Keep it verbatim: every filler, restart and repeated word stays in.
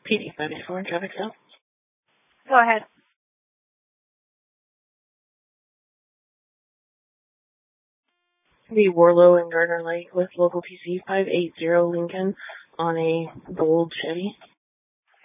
P D five eighty-four, traffic stop. Go ahead. The Warlow and Gardner Light with local P C five eighty Lincoln on a gold Chevy.